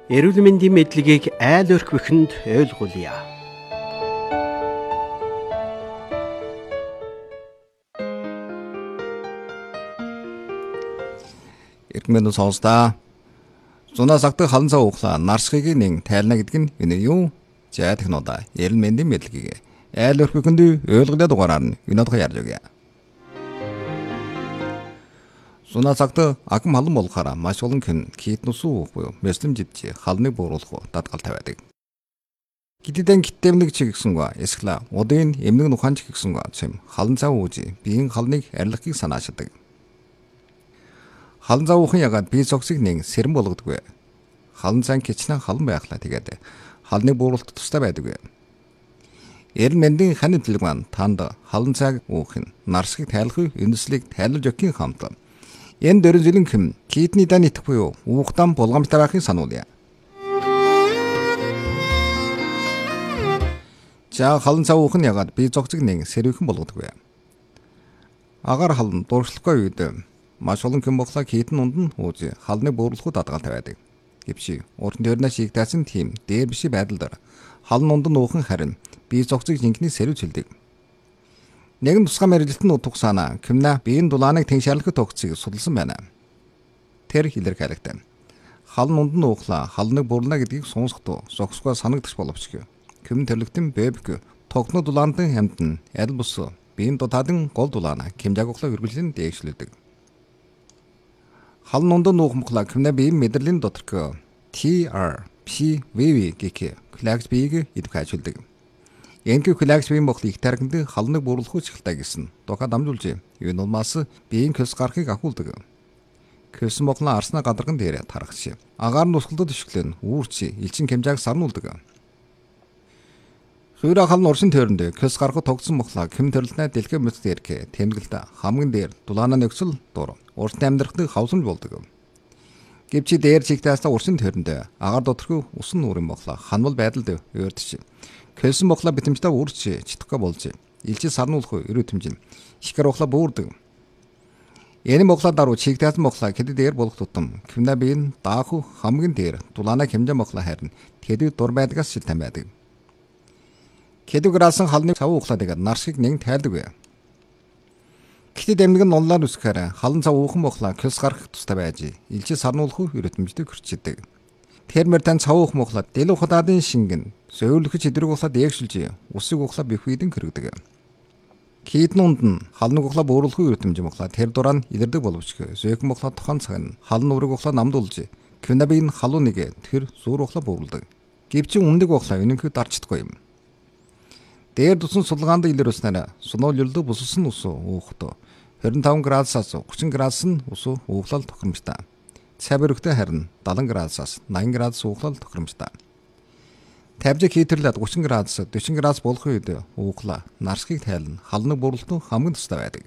Эрүүл мэндийн мэдлэгийг айл өрхвөхөнд ойлгуулъя. Эрдэмэд сонсдаа. Зунаас агтаг халан цаа уухлаа нарсхийг нэг тайлна гэдэг нь энэ юу? За технодаа эрүүл мэндийн мэдлэгийг айл өрхвөхөнд ойлгуулаад дугаараар нь өнөөдөр ярьж өгье. Зунаас агтаг агам халан болохаараа маш олон хэн китнус уух буюу мэслэмжидчи халныг бууруулах дадгал тавиадаг. Гиддэн гиттэмнэг чиг гисэнгаа эсхла удын эмнэг нуханч гисэнгаа цэм халан цаа уужи биеийн халныг арилгахыг санаашдаг. Халан цаа уухан ягаад бие цогцыг нэг сэрэн болгодгүй. Халан цаа кичнэн халан байхлаа тэгээд халныг бууруулахад тустай байдаг. Эрүүл мэндийн хань төлөв маань танд халан цааг уухын нарсхийг тайлахыг үндэслийг тайлуулж өгөх хамт. Энэ дөрөв жилийн хэм китний дан итэх буюу уухтан булгамтай байхыг сануулъя. За халан цаа уух нь ягаад бие цогцыг нэг сэрвэхэн болгодгүй. Агаар халан дуршлахгүй үед маш олон хэн боглоо китэн унд нь ууж халныг бууруулахад дадгал тавиадаг. Гэвч уран төрнөө шигтаасан тийм дээр биш байдалд халан унд нь уухан харин бие цогцыг жинхний сэрвж хилдэг. Нэгэн тусгай мэрэгжилтэн утгасаана кимна биеийн дулааныг тэншаарлахад тогтцыг судалсан байна. Тэр илэрхийлэгтэй. Халан унд нь уухлаа халныг буурлана гэдгийг сонсохдоо зогсгоо санагдаж боловч ким төрлөختөн бэбг тогтно дулаандан хамтан аль бус биеийн дутаадан гол дулаана кимжаагуулаа үргэлжлэн дээгшлэдэг. Халан унд нь уухмглаа кимна биеийн мэдрэлийн доторх TRPVV гэх клагс биеийг идэвхжүүлдэг. Энэхүү клагс биеийн бохлыг тархинд халныг бууруулах чиглэлтэй гэсэн докад дамжуулж энэ улмаас биеийн көлс гарахыг ахуулдаг. Көлс бохлоо арснаа гадарган дээр тархаж агаар нь усгалдад ишглэн үүрч элчин хэмжээг сарнуулдаг. Хүйрэ халан уршин тойронд көлс гарахад тогтсон бохлоо хэм төрлөнөө дэлхэ мэт дээрх тэмдэглэлд хамгийн дээр дулаана нөхцөл дур урт амьдрахад хавсамж болдог. Гэвч дээр чигтаасаа уршин тойронд агаар доторх усан нүүрэн бохлоо ханвал байдалд өөрдөж көлсөн бохлоо битэмжтэй үрч читгэхгүй болж илжил сарнуулах эрүү тэмжин ихгэр бохлоо буурдаг. Энэ бохлоо даруй чигтаасан бохлоо хэдэд дээр болох тутам кимна биеийн дааху хамгийн дээр дулаана хэмжээ бохлоо харин тэдэд дур байдгаас шилтэн байдаг. Кэдүграасан халны цав уухлаа тэгээд нарсхийг нэг тайлдаг. Гэтэл эмнэг нь онлоор үсгэхээр халан цав уухан бохлоо көлс гарах тустай байж илжил сарнуулах эрүү тэмжтэй хүрчээдэг. Тэрмэр тань цав уух мохлоо дэлүү худаадын шингэн сөөлөх чидрэг ухлаа дээгшилж усыг ухлаа бихвидэн кэрэгдэг. Китн унд нь халныг ухлаа бууруулах эрдэмж мохлоо тэр дураа нь илэрдэг боловч зөөх мохлоо тохон цаг нь халн нүрэг ухлаа намдуулж квинабин халуу нэг тэр зүүр ухлаа бууруулдаг. Гэвч үндэг ухлаа өнөнхөд дарчдаггүй юм. Дээр тусан судалгаанд илэрүүлснээр сунуул юлдаг буссан ус уухд 25 градусаас 30 градус нь ус ууглал тохиромжтой. Цайбэрхтээ харин 70 градусаас 80 градус ууглал тохиромжтой. Тавьж хийтэрлээд 30 градус 40 градус болох үед ууглаа нарсхийг тайлна халныг бууруулах хамгийн тустай байдаг.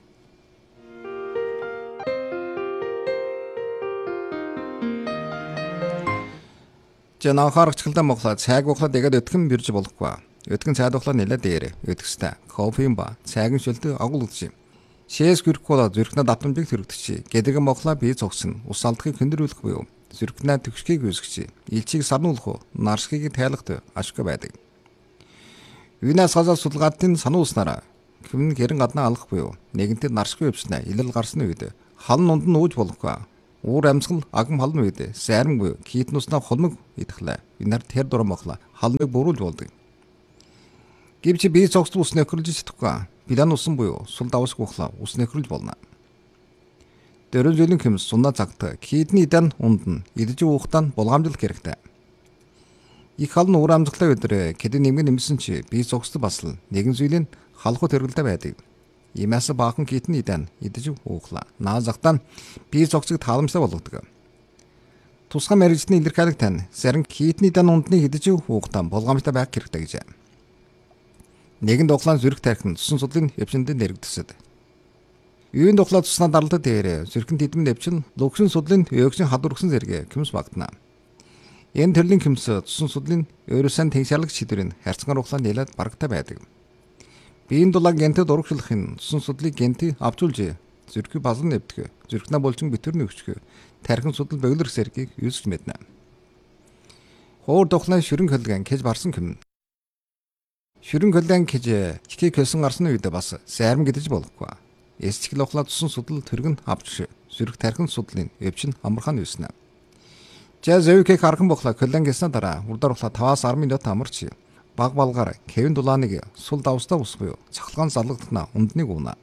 Жана харагчлаа моглоо цайг ухлаад ягаад өтгөн бирж болохгүй. Өтгөн цайд ухлаа нэлээд дээр өтгөстэй. Кофеин ба цайгийн шүлтэ агуул үзье. Шээс гүрхгоо зүрхнээ давтамжийг төрөгдөж гэдэгэн моглоо бие цогсон ус алдахыг хөндрүүлэх буюу зүрхнээ төвшгийг үүсгэж илчийг сарнуулах нарсхийг тайлахд ашиггүй байдаг. Юунаас хасаа судалгаатын сануулснараа хэвн гэрэн гаднаа алах буюу нэгэнтээ нарсгүй өвснэ илэл гарсны үед халан унд нь ууж болохгүй. Уур амьсгал агам халан үед сайрамгүй китнуснаа холмог идэхлээ. Энээр тэр дуран моглоо халныг бууруулж болдог. Гэвч бие цогцол ус нөхрөлж чадахгүй. Билан усан буюу сул давсг ухлаа ус нөхрөлж болно. Дөрөв жилийн хэмс сунна цагт кидний дан унд нь идэж уухтаа булгамжлах хэрэгтэй. Их халан уур амьсгалаа өдрөө кэдэ нэмгэн нэмсэн чи бие цогцол бас л нэгэн зүйлийн халахуй төрөлтэй байдаг. Имээс баахан китний дан идэж уухлаа. Наа захтаа бие цогцыг тааламжтай болгодог. Тусгай мэрэгжлийн илэрхийлэг тань зарим китний дан ундны идэж уухтаа булгамжтай байх хэрэгтэй гэж. Нэгэн дуглаан зүрх тархинд цусан судлын эвчэнд нэрэгдэсэд. Юуны дуглаа цуснаа даралдаа дээр зүрхэн тэдмэн эвчин лөгшин судлын өөгшин хадваргсан зэрэг хэмс багтана. Энэ төрлийн хэмс цусан судлын өөрөөсөн тэншарлагч шийдвэрийн харьцангуй ухлаа нэлээд барагтай байдаг. Биеийн дулаан гентэд урагшлахын цусан судлыг генти авчулж зүрхийг базар нэвдэх, зүрхнээ булчин битэрний өчгөө тархин судал бөглөр сэргийг үүсгэж мэднэ. Хуур тухлын шүрэн хөлгөн кэж барсан хүм. Шүрэн хөлгөн кэж хикий көлсөн гарсан үед бас сайрам гэдэж болохгүй. Эсчгэл ухлаа тусан судал төргөн авч зүрх тархин судлын өвчин амархан юуснаа. Жаз өвкийг хархан бохла хөлгөн гэснэ дараа урдар ухлаа 5-10 минут амарч баг балгаар Кевин дулааныг сул давстаа усгүй цахалгаан залгадна ундныг уунаа.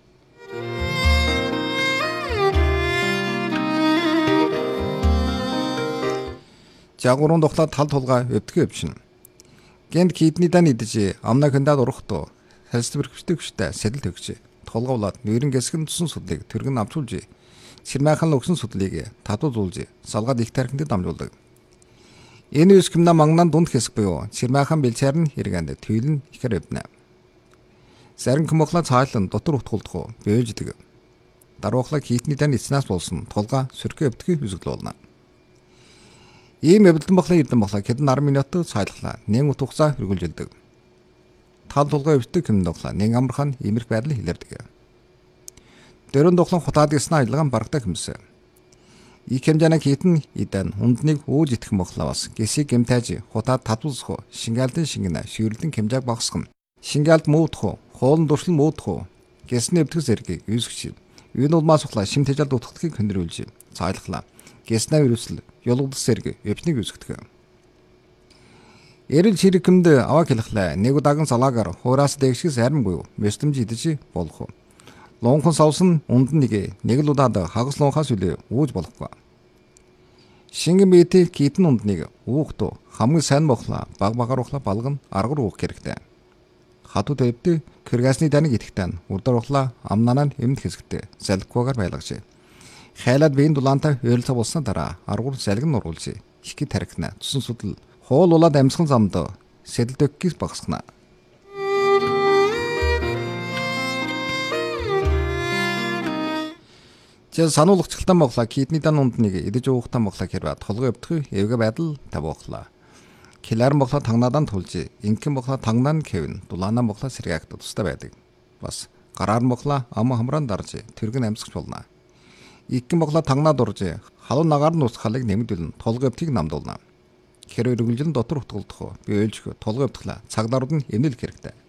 Жагуурын тухлаад тал тулгаа өвдгөө өвчин. Гэнт кидний дан идэж амнаа хөндаад урахтуу салст бэрхвчтэй сэтэл төгч. Тулгавлаад нэрэн гэсгэн тусан судлыг төргөн авчулж сэрмайхан өгсөн судлыг татуулж салгаад их тархинд дамжуулдаг. Энэ үскэмнэ манган дунд хэсэг буюу сэрмайхан бэлчээр нь хэрэгэнд төвлөн ихэр өвднэ. Сарин көмөхлө цаалан дотор утгуулдах бөөждөг. Даруухлаа кидний дан эцнээс болсон тулгаа сөрхөө өвдгөө үзэгдэл болно. Ийм эвдэлэн бохлоо эрдэн бохлоо хэдэн 10 минут цайлглаа. Нэн утгацаа хөргөлжилдэг. Тал тулгаа өвддөг юм доглаа. Нэн амархан иймэрх байдлыг илэрдэг. Дөрөв дохлон хутаад ясна аялгаан барагтай хэмсэ. И хэмжээний хитэн идан ундныг өөж итгэх бохлоо бас. Гэсийг гэмтэж хутаад татвалсах шингаалдын шингэнэ шүүрлэн хэмжээг багасгах. Шингаалд муудах, хоолн дуршил муудах. Гэсний өвдгөс эргийг үүсгэж. Энэ улмаас ухлаа шимтэжэл дутгахыг хөндрүүлж цайлглаа. Гэснэ вирусл ёлгодс сэрэг өвчнийг үүсгдэг. Эрэл чирэгмд аваа хэлхлээ. Нэг удааган салаагаар хуураас дэгшгээс армгүй мэстэмж идэж болох. Лонхон савсан унд нэг л удаад хагас лонхаас үлээ үүж болохгүй. Шингэн битээ китэн ундныг уухтуу хамгийн сайн бохлаа баг багаар ухлаа балган аргар уух хэрэгтэй. Хатууд өвдө кыргасны даныг идэхтэн урдар ухлаа амнанаа эмд хэсэгтээ залхгүйгээр байлгаж. Хайлаад биеийн дулаантай ойролцоо болсон дараа аргуур салгин нуруулж их тархина тусан судал хоол улаад амьсгал замд сэтэлдөггээс багасгана. Жил сануулгачлалтан боглоо кидний дан ундныг идэж уухтан боглоо хэрвээ толгой өвдөх эвгэ байдал тавууллаа. Килар боглоо тагнаадан тулж инхэн боглоо тагнаа Кевин дулаанаа боглоо сэргаагт тустай байдаг. Бас гараар боглоо ам хамраан дарж тэргэн амьсгч болно. Игэн боглоо тагнаа дурж халуун нагаар нь ус халыг нэмэгдүүлэн толгой өвдгийг намдуулна. Хэрэг үргэлжлэн дотор утгалдах би ойлж толгой өвдглаа цаглаарууд нь эмнэлэх хэрэгтэй.